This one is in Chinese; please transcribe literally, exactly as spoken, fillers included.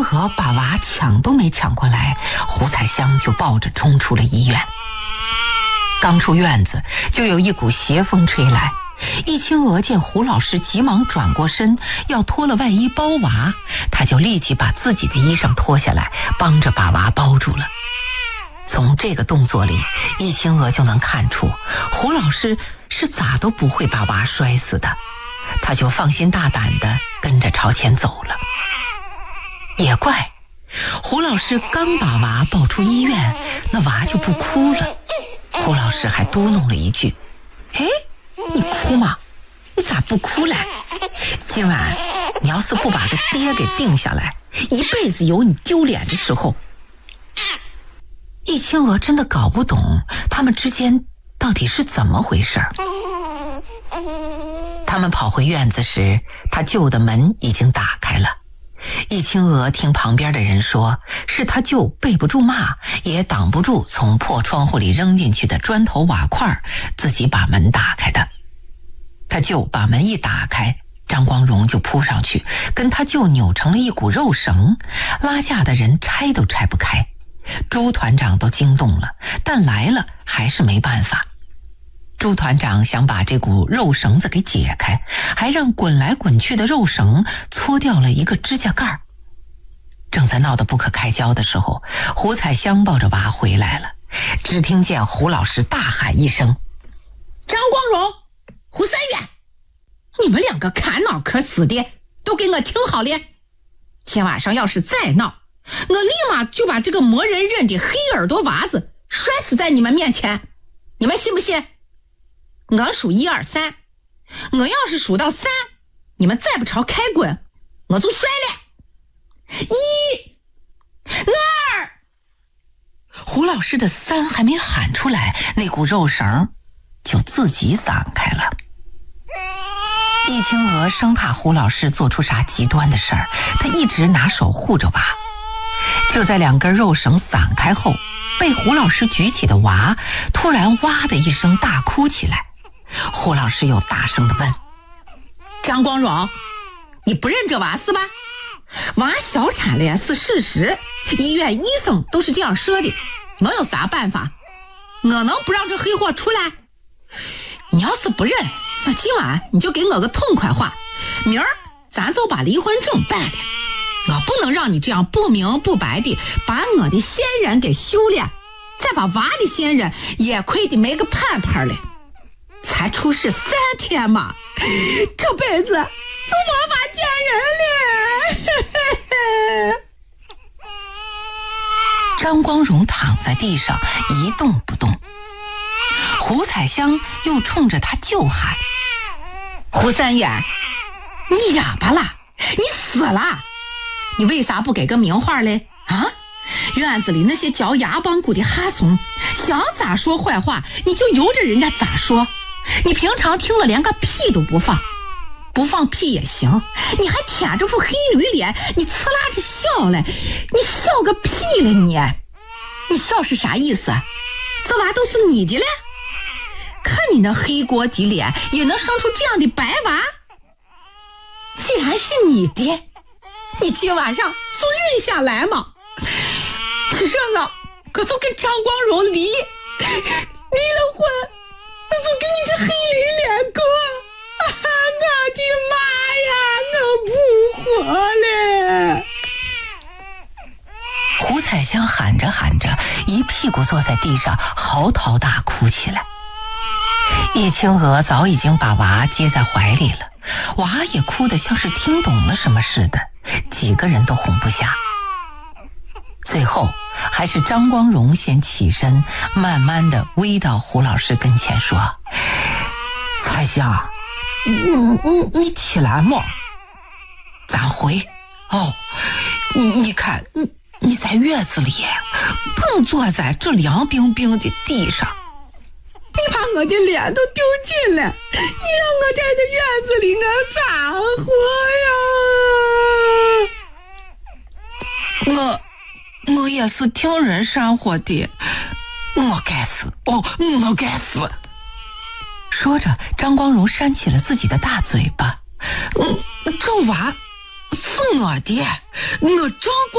娥把娃抢都没抢过来，胡彩香就抱着冲出了医院。刚出院子，就有一股邪风吹来。易清娥见胡老师急忙转过身，要脱了外衣包娃，她就立即把自己的衣裳脱下来，帮着把娃包住了。从这个动作里，易清娥就能看出胡老师是咋都不会把娃摔死的，她就放心大胆地跟着朝前走了。也怪，胡老师刚把娃抱出医院，那娃就不哭了。胡老师还嘟哝了一句：“哎，你哭吗？你咋不哭嘞？今晚你要是不把个爹给定下来，一辈子有你丢脸的时候。”易清娥真的搞不懂他们之间到底是怎么回事。他们跑回院子时，他舅的门已经打开了。易清娥听旁边的人说，是他舅背不住骂，也挡不住从破窗户里扔进去的砖头瓦块，自己把门打开的。他舅把门一打开，张光荣就扑上去，跟他舅扭成了一股肉绳，拉架的人拆都拆不开。朱团长都惊动了，但来了还是没办法。朱团长想把这股肉绳子给解开，还让滚来滚去的肉绳搓掉了一个指甲盖。正在闹得不可开交的时候，胡彩香抱着娃回来了，只听见胡老师大喊一声：“ 张光荣，胡三元，你们两个砍脑壳死的，都给我听好了！今晚上要是再闹，我立马就把这个没人认的黑耳朵娃子摔死在你们面前，你们信不信？我数一二三，我要是数到三，你们再不朝开滚，我就摔了。一、二。” 胡老师的三还没喊出来，那股肉绳就自己散开了。易清娥生怕胡老师做出啥极端的事儿，她一直拿手护着娃。就在两根肉绳散开后，被胡老师举起的娃突然哇的一声大哭起来。胡老师又大声地问：“ 张光荣，你不认这娃是吧？娃小产了是事实，医院医生都是这样说的，我有啥办法？我能不让这黑货出来？你要是不认，那今晚你就给我个痛快话，明儿咱就把离婚证办了。我不能让你这样不明不白的把我的先人给休了，再把娃的先人也亏得没个盼盼了。才出事三天嘛，这辈子就没法见人了。” 张光荣躺在地上一动不动。胡彩香又冲着他舅喊：“ 胡三元，你哑巴了，你死了，你为啥不给个名话嘞？啊，院子里那些嚼牙帮骨的哈怂，想咋说坏话你就由着人家咋说。你平常听了连个屁都不放，不放屁也行，你还舔着副黑驴脸，你呲啦着笑嘞，你笑个屁了你！你笑是啥意思？这娃都是你的嘞？看你那黑锅底脸，也能生出这样的白娃？既然是你的，你今晚上就认下来嘛！你认了，我就跟张光荣离，离了婚，我就跟你这黑驴脸过。啊，我的妈呀，我不活了！ 胡彩香喊着喊着，一屁股坐在地上，嚎啕大哭起来。易清娥早已经把娃接在怀里了，娃也哭得像是听懂了什么似的，几个人都哄不下。最后还是张光荣先起身，慢慢地偎到胡老师跟前说：“彩香，你你你起来嘛，咱回哦。你你看，你你在院子里不能坐在这凉冰冰的地上。 你把我的脸都丢尽了，你让我在这院子里我咋活呀？ 我我也是听人煽火的，我该死哦，我该死！”说着，张光荣扇起了自己的大嘴巴。“这娃是我的，我张光